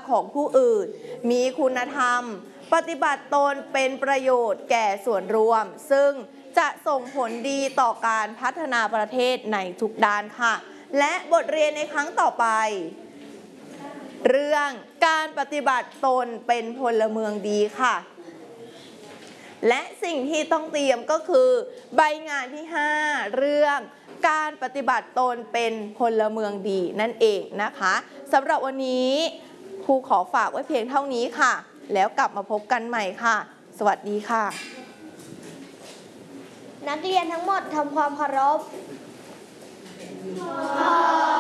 ของผู้อื่นมีคุณธรรมปฏิบัติตนเป็นประโยชน์แก่ส่วนรวมซึ่งจะส่งผลดีต่อการพัฒนาประเทศในทุกด้านค่ะและบทเรียนในครั้งต่อไปเรื่องการปฏิบัติตนเป็นพลเมืองดีค่ะและสิ่งที่ต้องเตรียมก็คือใบงานที่5เรื่องการปฏิบัติตนเป็นพลเมืองดีนั่นเองนะคะสำหรับวันนี้ครูขอฝากไว้เพียงเท่านี้ค่ะแล้วกลับมาพบกันใหม่ค่ะสวัสดีค่ะนักเรียนทั้งหมดทำความเคารพ